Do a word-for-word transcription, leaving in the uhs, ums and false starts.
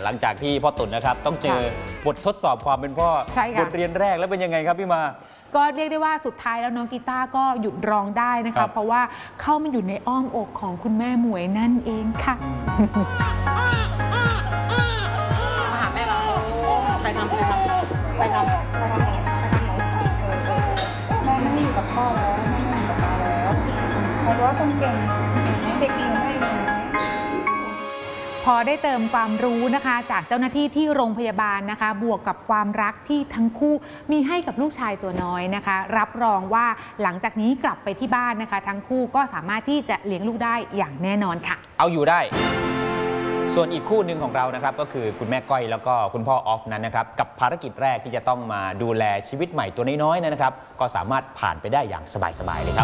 หลังจากที่พ่อตุ่นนะครับต้องเจอบททดสอบความเป็นพ่อบทเรียนแรกแล้วเป็นยังไงครับพี่มาก็เรียกได้ว่าสุดท้ายแล้วน้องกีตาร์ก็หยุดร้องได้นะคะเพราะว่าเข้ามาอยู่ในอ้อมอกของคุณแม่หมวยนั่นเองค่ะมาหาแม่มาไปทำไปทำไปทำไปทำแม่ไม่อยู่กับพ่อแล้วแม่ไม่อยู่กับตาแล้วเพราะว่าคนเก่งเด็กเก่งได้ไหมพอได้เติมความรู้นะคะจากเจ้าหน้าที่ที่โรงพยาบาลนะคะบวกกับความรักที่ทั้งคู่มีให้กับลูกชายตัวน้อยนะคะรับรองว่าหลังจากนี้กลับไปที่บ้านนะคะทั้งคู่ก็สามารถที่จะเลี้ยงลูกได้อย่างแน่นอนค่ะเอาอยู่ได้ส่วนอีกคู่หนึ่งของเรานะครับก็คือคุณแม่ก้อยแล้วก็คุณพ่อออฟนั้นนะครับกับภารกิจแรกที่จะต้องมาดูแลชีวิตใหม่ตัวน้อยๆนะครับก็สามารถผ่านไปได้อย่างสบายๆเลยครับ